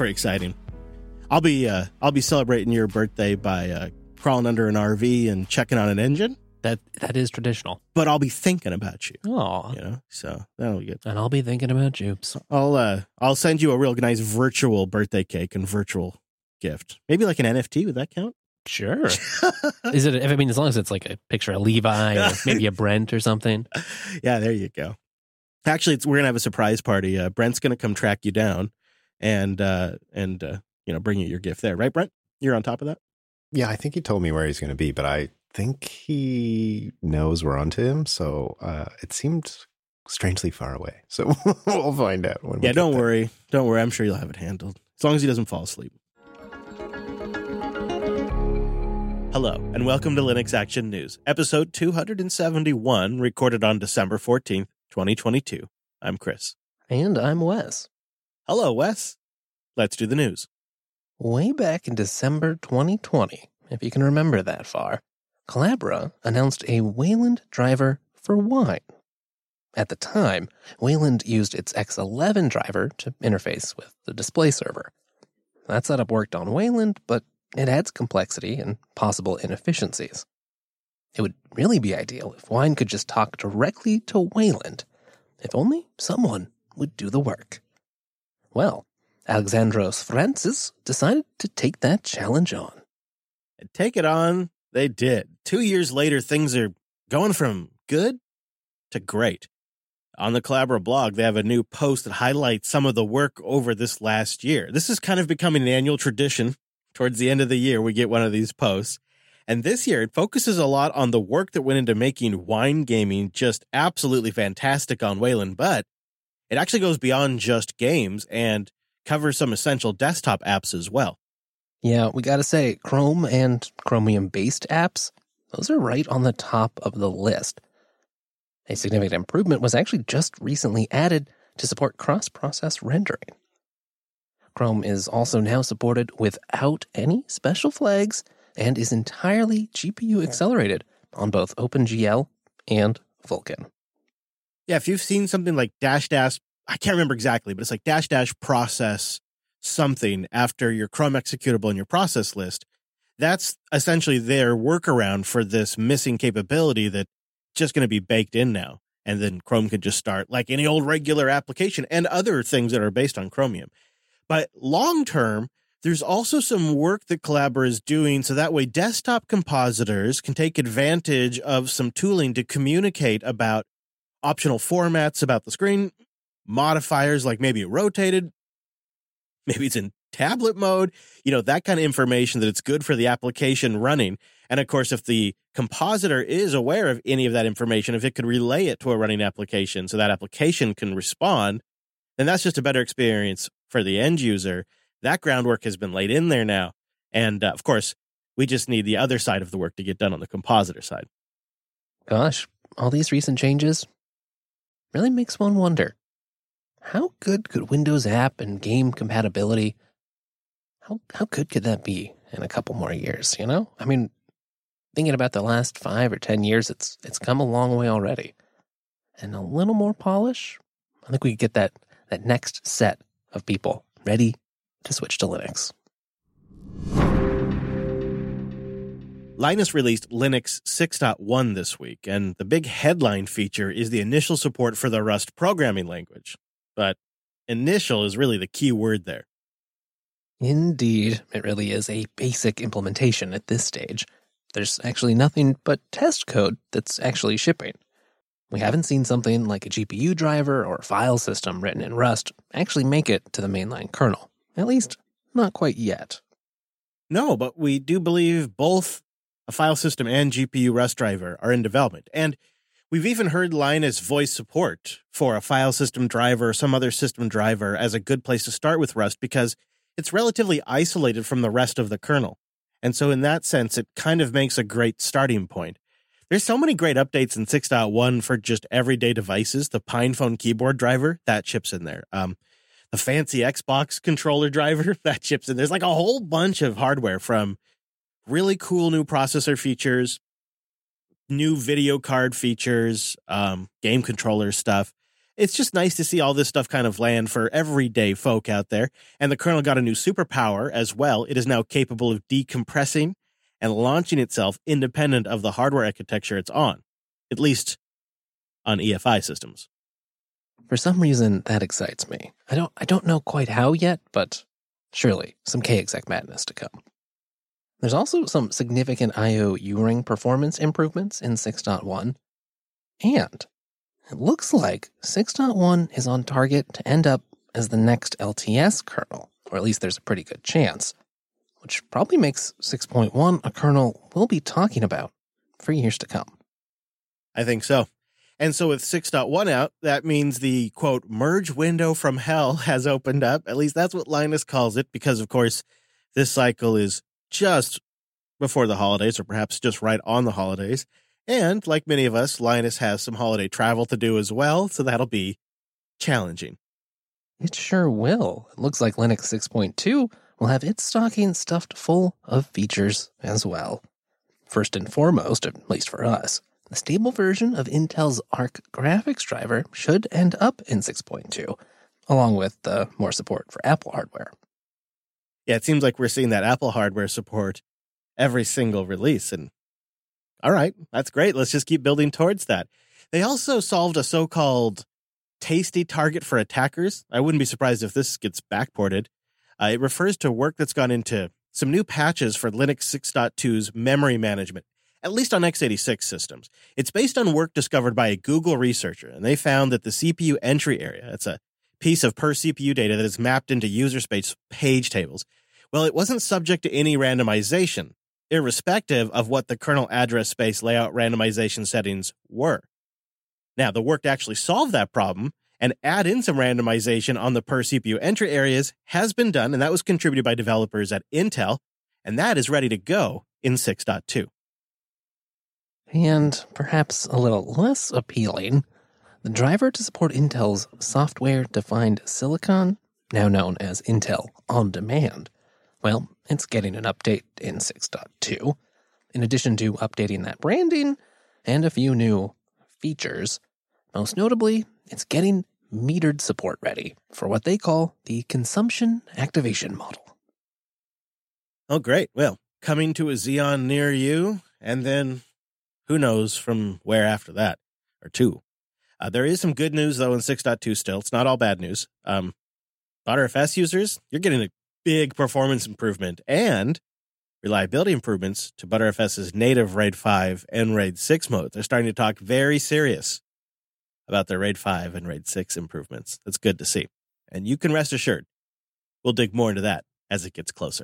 pretty exciting. I'll be celebrating your birthday by crawling under an RV and checking on an engine. That is traditional. But I'll be thinking about you. Oh, So that'll be good. And I'll be thinking about Jupes. I'll send you a real nice virtual birthday cake and virtual gift. Maybe like an NFT. Would that count? Sure. Is it? I mean, as long as it's like a picture of Levi or maybe a Brent or something. Yeah, there you go. Actually, we're gonna have a surprise party. Brent's gonna come track you down, and bring you your gift there, right, Brent? You're on top of that. Yeah, I think he told me where he's going to be, but I think he knows we're onto him. So it seemed strangely far away. So we'll find out when. Yeah, don't worry. Don't worry. I'm sure you'll have it handled as long as he doesn't fall asleep. Hello, and welcome to Linux Action News, episode 271, recorded on December 14th, 2022. I'm Chris. And I'm Wes. Hello, Wes. Let's do the news. Way back in December 2020, if you can remember that far, Collabora announced a Wayland driver for Wine. At the time, Wayland used its X11 driver to interface with the display server. That setup worked on Wayland, but it adds complexity and possible inefficiencies. It would really be ideal if Wine could just talk directly to Wayland, if only someone would do the work. Well, Alexandros Francis decided to take that challenge on. And take it on, they did. 2 years later, things are going from good to great. On the Collabora blog, they have a new post that highlights some of the work over this last year. This is kind of becoming an annual tradition. Towards the end of the year, we get one of these posts. And this year, it focuses a lot on the work that went into making Wine gaming just absolutely fantastic on Wayland, but it actually goes beyond just games and covers some essential desktop apps as well. Yeah, we gotta say, Chrome and Chromium-based apps, those are right on the top of the list. A significant improvement was actually just recently added to support cross-process rendering. Chrome is also now supported without any special flags and is entirely GPU accelerated on both OpenGL and Vulkan. Yeah, if you've seen something like --, I can't remember exactly, but it's like -- process something after your Chrome executable in your process list, that's essentially their workaround for this missing capability that's just going to be baked in now. And then Chrome can just start like any old regular application and other things that are based on Chromium. But long term, there's also some work that Collabora is doing so that way desktop compositors can take advantage of some tooling to communicate about optional formats about the screen, modifiers like maybe it rotated, maybe it's in tablet mode, that kind of information that it's good for the application running. And of course, if the compositor is aware of any of that information, if it could relay it to a running application so that application can respond, then that's just a better experience for the end user. That groundwork has been laid in there now. And of course, we just need the other side of the work to get done on the compositor side. Gosh, all these recent changes really makes one wonder. How good could Windows app and game compatibility, how good could that be in a couple more years, I mean, thinking about the last 5 or 10 years, it's come a long way already. And a little more polish, I think we could get that next set of people ready to switch to Linux. Linus released Linux 6.1 this week, and the big headline feature is the initial support for the Rust programming language. But initial is really the key word there. Indeed, it really is a basic implementation at this stage. There's actually nothing but test code that's actually shipping. We haven't seen something like a GPU driver or file system written in Rust actually make it to the mainline kernel. At least, not quite yet. No, but we do believe both a file system and GPU Rust driver are in development. And we've even heard Linus voice support for a file system driver or some other system driver as a good place to start with Rust because it's relatively isolated from the rest of the kernel. And so in that sense, it kind of makes a great starting point. There's so many great updates in 6.1 for just everyday devices. The PinePhone keyboard driver, that chips in there. The fancy Xbox controller driver, that chips in. There's like a whole bunch of hardware from really cool new processor features, new video card features, game controller stuff. it's just nice to see all this stuff kind of land for everyday folk out there. And the kernel got a new superpower as well. It is now capable of decompressing and launching itself independent of the hardware architecture it's on, at least on EFI systems. For some reason, that excites me. I don't know quite how yet, but surely some KExec madness to come. There's also some significant I/O U-ring performance improvements in 6.1, and it looks like 6.1 is on target to end up as the next LTS kernel, or at least there's a pretty good chance, which probably makes 6.1 a kernel we'll be talking about for years to come. I think so. And so with 6.1 out, that means the, quote, merge window from hell has opened up. At least that's what Linus calls it, because, of course, this cycle is just before the holidays, or perhaps just right on the holidays. And like many of us, Linus has some holiday travel to do as well, so that'll be challenging. It sure will. It looks like Linux 6.2 will have its stocking stuffed full of features as well. First and foremost, at least for us, the stable version of Intel's Arc graphics driver should end up in 6.2, along with more support for Apple hardware. Yeah, it seems like we're seeing that Apple hardware support every single release. And all right, that's great. Let's just keep building towards that. They also solved a so-called tasty target for attackers. I wouldn't be surprised if this gets backported. It refers to work that's gone into some new patches for Linux 6.2's memory management, at least on x86 systems. It's based on work discovered by a Google researcher, and they found that the CPU entry area, it's a piece of per CPU data that is mapped into user space page tables, well, it wasn't subject to any randomization, irrespective of what the kernel address space layout randomization settings were. Now, the work to actually solve that problem and add in some randomization on the per CPU entry areas has been done, and that was contributed by developers at Intel, and that is ready to go in 6.2. And perhaps a little less appealing, the driver to support Intel's software-defined silicon, now known as Intel On Demand, well, it's getting an update in 6.2. In addition to updating that branding and a few new features, most notably, it's getting metered support ready for what they call the consumption activation model. Oh, great. Well, coming to a Xeon near you, and then who knows from where after that, or 2. There is some good news, though, in 6.2 still. It's not all bad news. ButterFS users, you're getting a big performance improvement and reliability improvements to ButterFS's native RAID 5 and RAID 6 mode. They're starting to talk very serious about their RAID 5 and RAID 6 improvements. That's good to see. And you can rest assured, we'll dig more into that as it gets closer.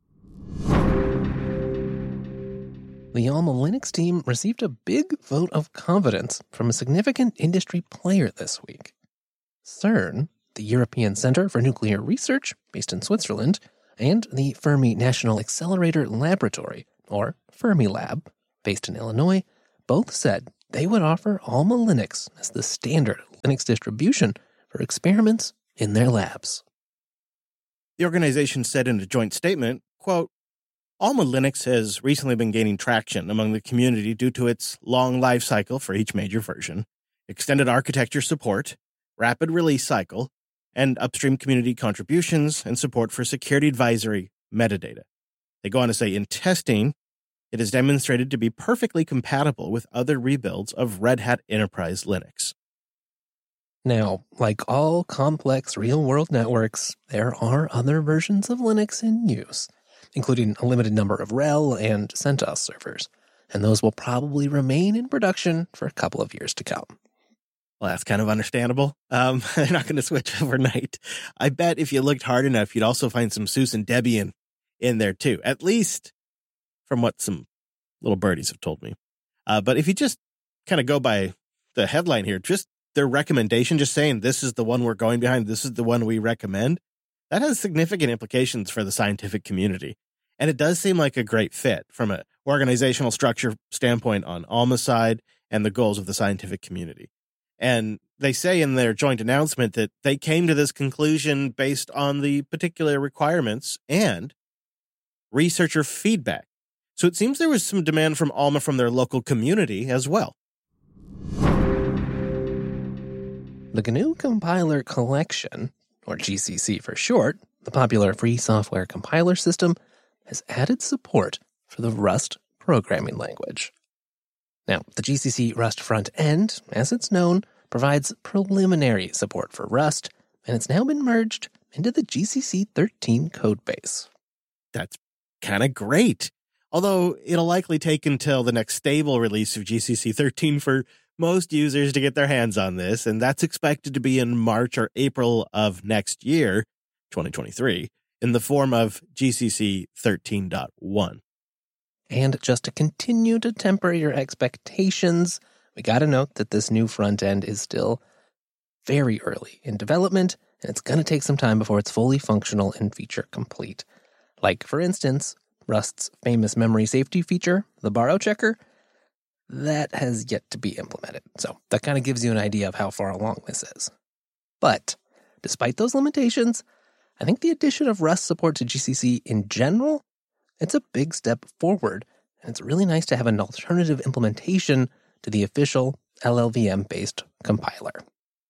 The Alma Linux team received a big vote of confidence from a significant industry player this week. CERN, the European Center for Nuclear Research, based in Switzerland, and the Fermi National Accelerator Laboratory, or Fermilab, based in Illinois, both said they would offer Alma Linux as the standard Linux distribution for experiments in their labs. The organization said in a joint statement, quote, Alma Linux has recently been gaining traction among the community due to its long life cycle for each major version, extended architecture support, rapid release cycle, and upstream community contributions and support for security advisory metadata. They go on to say, in testing, it is demonstrated to be perfectly compatible with other rebuilds of Red Hat Enterprise Linux. Now, like all complex real-world networks, there are other versions of Linux in use, including a limited number of RHEL and CentOS servers, and those will probably remain in production for a couple of years to come. Well, that's kind of understandable. They're not going to switch overnight. I bet if you looked hard enough, you'd also find some SUSE and Debian in there too, at least from what some little birdies have told me. But if you just kind of go by the headline here, just their recommendation, just saying this is the one we're going behind, this is the one we recommend, that has significant implications for the scientific community. And it does seem like a great fit from an organizational structure standpoint on Alma's side and the goals of the scientific community. And they say in their joint announcement that they came to this conclusion based on the particular requirements and researcher feedback. So it seems there was some demand from Alma from their local community as well. The GNU Compiler Collection, or GCC for short, the popular free software compiler system, has added support for the Rust programming language. Now, the GCC Rust front end, as it's known, provides preliminary support for Rust, and it's now been merged into the GCC 13 codebase. That's kind of great. Although it'll likely take until the next stable release of GCC 13 for most users to get their hands on this, and that's expected to be in March or April of next year, 2023, in the form of GCC 13.1. And just to continue to temper your expectations, we got to note that this new front end is still very early in development, and it's going to take some time before it's fully functional and feature complete. Like, for instance, Rust's famous memory safety feature, the borrow checker, that has yet to be implemented. So that kind of gives you an idea of how far along this is. But despite those limitations, I think the addition of Rust support to GCC in general, it's a big step forward, and it's really nice to have an alternative implementation to the official LLVM-based compiler.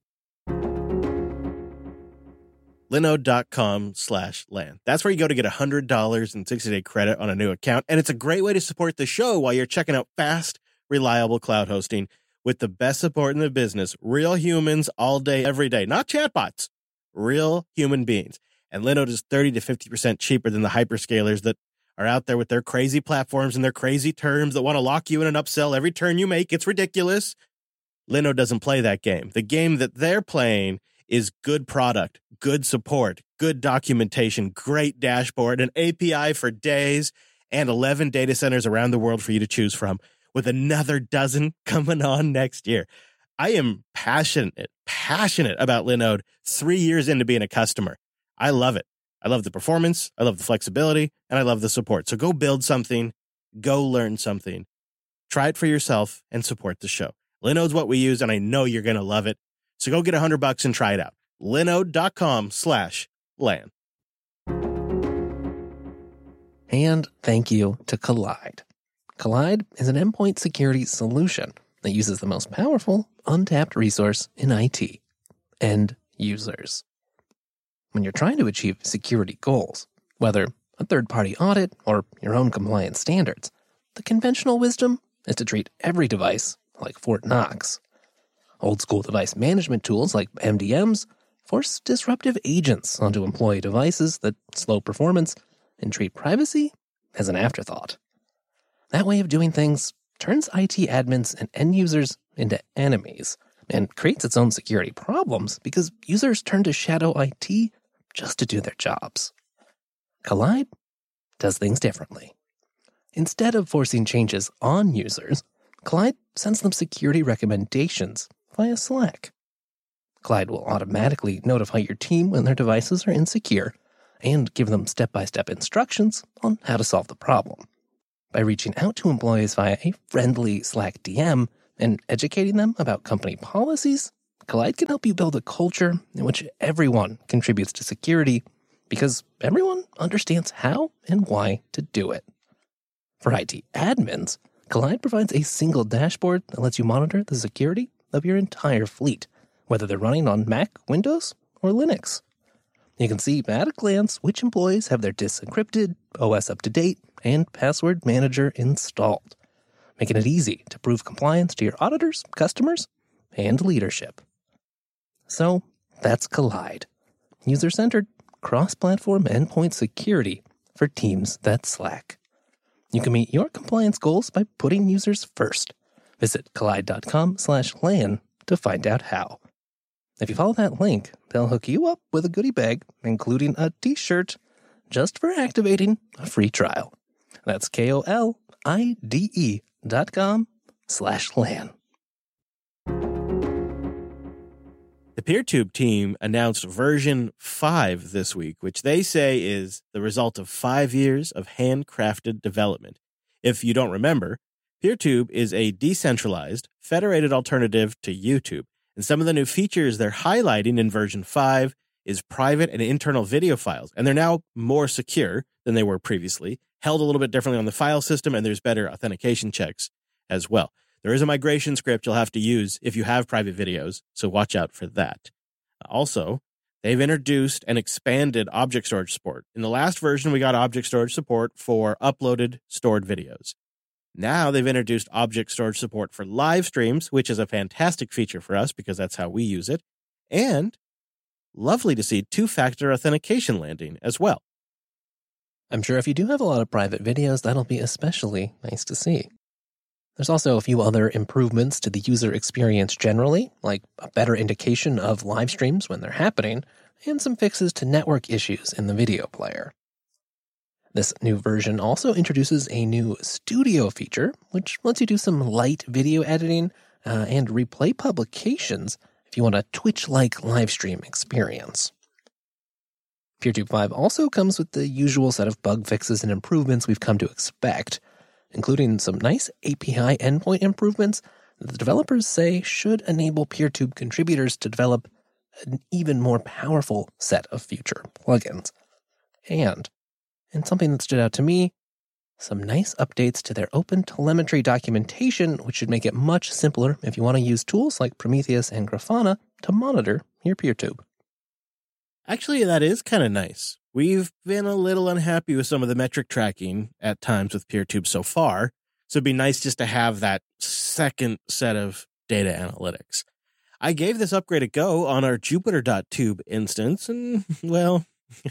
Linode.com/LAN. That's where you go to get $100 in 60-day credit on a new account, and it's a great way to support the show while you're checking out fast, reliable cloud hosting with the best support in the business. Real humans all day, every day. Not chatbots. Real human beings. And Linode is 30 to 50% cheaper than the hyperscalers that are out there with their crazy platforms and their crazy terms that want to lock you in an upsell every turn you make. It's ridiculous. Linode doesn't play that game. The game that they're playing is good product, good support, good documentation, great dashboard, an API for days, and 11 data centers around the world for you to choose from, with another dozen coming on next year. I am passionate about Linode 3 years into being a customer. I love it. I love the performance, I love the flexibility, and I love the support. So go build something, go learn something, try it for yourself, and support the show. Linode's what we use, and I know you're going to love it. So go get $100 and try it out. Linode.com/LAN. And thank you to Kolide. Kolide is an endpoint security solution that uses the most powerful, untapped resource in IT, end users. When you're trying to achieve security goals, whether a third-party audit or your own compliance standards, the conventional wisdom is to treat every device like Fort Knox. Old-school device management tools like MDMs force disruptive agents onto employee devices that slow performance and treat privacy as an afterthought. That way of doing things turns IT admins and end users into enemies and creates its own security problems because users turn to shadow IT just to do their jobs. Kolide does things differently. Instead of forcing changes on users, Kolide sends them security recommendations via Slack. Kolide will automatically notify your team when their devices are insecure and give them step-by-step instructions on how to solve the problem. By reaching out to employees via a friendly Slack DM and educating them about company policies, Kolide can help you build a culture in which everyone contributes to security because everyone understands how and why to do it. For IT admins, Kolide provides a single dashboard that lets you monitor the security of your entire fleet, whether they're running on Mac, Windows, or Linux. You can see at a glance which employees have their disks encrypted, OS up to date, and password manager installed, making it easy to prove compliance to your auditors, customers, and leadership. So that's Kolide, user-centered, cross-platform endpoint security for teams that Slack. You can meet your compliance goals by putting users first. Visit Kolide.com/LAN to find out how. If you follow that link, they'll hook you up with a goodie bag, including a t-shirt, just for activating a free trial. That's KOLIDE.com/LAN. The PeerTube team announced version 5 this week, which they say is the result of 5 years of handcrafted development. If you don't remember, PeerTube is a decentralized, federated alternative to YouTube, and some of the new features they're highlighting in version 5 is private and internal video files, and they're now more secure than they were previously, held a little bit differently on the file system, and there's better authentication checks as well. There is a migration script you'll have to use if you have private videos, so watch out for that. Also, they've introduced and expanded object storage support. In the last version, we got object storage support for uploaded, stored videos. Now they've introduced object storage support for live streams, which is a fantastic feature for us because that's how we use it. And lovely to see two-factor authentication landing as well. I'm sure if you do have a lot of private videos, that'll be especially nice to see. There's also a few other improvements to the user experience generally, like a better indication of live streams when they're happening, and some fixes to network issues in the video player. This new version also introduces a new studio feature, which lets you do some light video editing and replay publications if you want a Twitch-like live stream experience. PeerTube 5 also comes with the usual set of bug fixes and improvements we've come to expect, including some nice API endpoint improvements that the developers say should enable PeerTube contributors to develop an even more powerful set of future plugins. And something that stood out to me, some nice updates to their open telemetry documentation, which should make it much simpler if you want to use tools like Prometheus and Grafana to monitor your PeerTube. Actually, that is kind of nice. We've been a little unhappy with some of the metric tracking at times with PeerTube so far, so it'd be nice just to have that second set of data analytics. I gave this upgrade a go on our Jupiter.tube instance, and, well,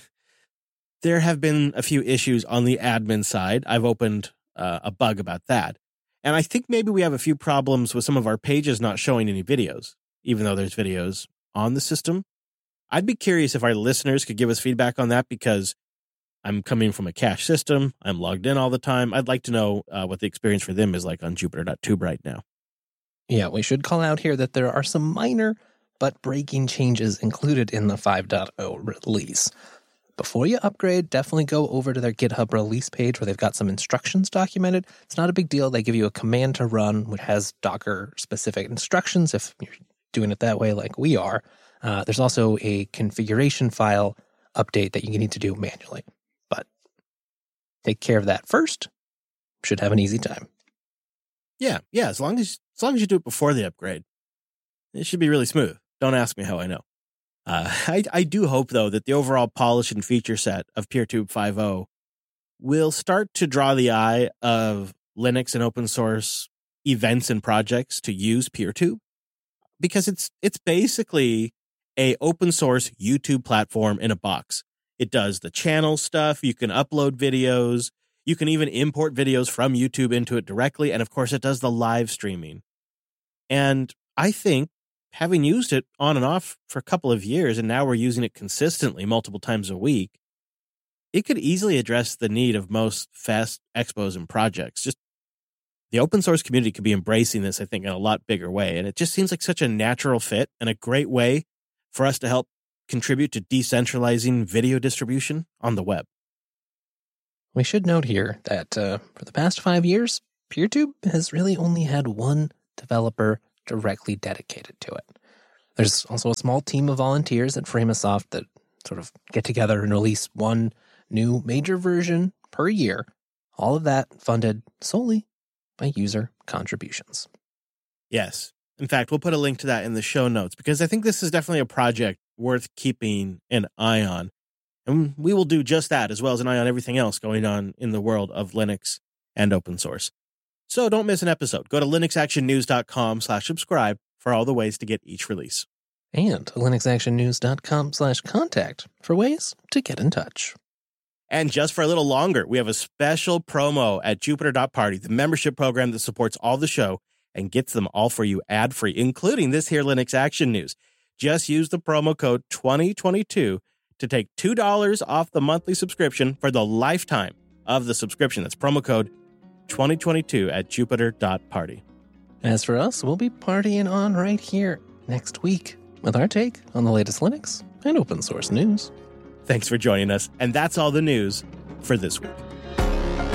there have been a few issues on the admin side. I've opened a bug about that. And I think maybe we have a few problems with some of our pages not showing any videos, even though there's videos on the system. I'd be curious if our listeners could give us feedback on that because I'm coming from a cache system. I'm logged in all the time. I'd like to know what the experience for them is like on Jupiter.tube right now. Yeah, we should call out here that there are some minor but breaking changes included in the 5.0 release. Before you upgrade, definitely go over to their GitHub release page where they've got some instructions documented. It's not a big deal. They give you a command to run, which has Docker-specific instructions if you're doing it that way like we are. There's also a configuration file update that you need to do manually. But take care of that first. Should have an easy time. Yeah. As long as you do it before the upgrade, it should be really smooth. Don't ask me how I know. I do hope, though, that the overall polish and feature set of PeerTube 5.0 will start to draw the eye of Linux and open source events and projects to use PeerTube, because it's basically a open source YouTube platform in a box. It does the channel stuff. You can upload videos. You can even import videos from YouTube into it directly. And of course, it does the live streaming. And I think, having used it on and off for a couple of years, and now we're using it consistently multiple times a week, it could easily address the need of most fast expos and projects. Just the open source community could be embracing this, I think, in a lot bigger way. And it just seems like such a natural fit and a great way for us to help contribute to decentralizing video distribution on the web. We should note here that for the past 5 years, PeerTube has really only had one developer directly dedicated to it. There's also a small team of volunteers at Framasoft that sort of get together and release one new major version per year. All of that funded solely by user contributions. Yes. In fact, we'll put a link to that in the show notes because I think this is definitely a project worth keeping an eye on. And we will do just that, as well as an eye on everything else going on in the world of Linux and open source. So don't miss an episode. Go to linuxactionnews.com/subscribe for all the ways to get each release. And linuxactionnews.com/contact for ways to get in touch. And just for a little longer, we have a special promo at Jupiter.party, the membership program that supports all the show and gets them all for you ad-free, including this here Linux Action News. Just use the promo code 2022 to take $2 off the monthly subscription for the lifetime of the subscription. That's promo code 2022 at Jupiter.party. As for us, we'll be partying on right here next week with our take on the latest Linux and open source news. Thanks for joining us. And that's all the news for this week.